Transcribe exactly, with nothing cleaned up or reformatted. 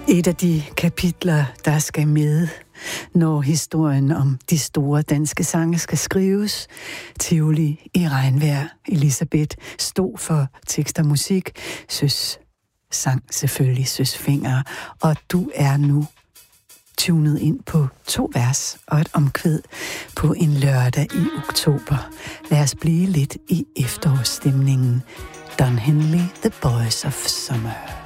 Et af de kapitler, der skal med, når historien om de store danske sange skal skrives. Tivoli i regnvejr. Elisabeth stod for tekst og musik. Søs sang selvfølgelig Søs Fenger. Og du er nu tunet ind på to vers og et omkvæd på en lørdag i oktober. Lad os blive lidt i efterårsstemningen. Don Henley, The Boys of Summer.